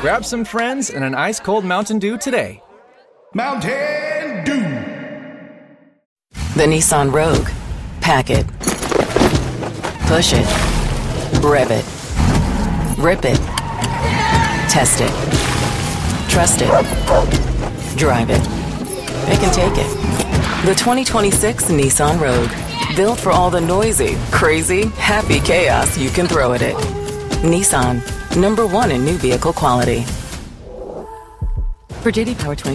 Grab some friends and an ice-cold Mountain Dew today. Mountain Dew. The Nissan Rogue. Pack it. Push it. Rev it. Rip it. Test it. Trust it. Drive it. It can take it. The 2026 Nissan Rogue. Built for all the noisy, crazy, happy chaos you can throw at it. Nissan. #1 in new vehicle quality. For JD Power 20